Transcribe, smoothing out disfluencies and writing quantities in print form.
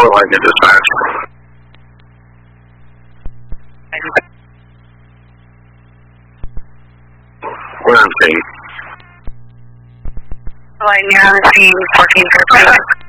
Fort Lincoln Dispatch. We're on scene. Line, you're on the scene, 1413.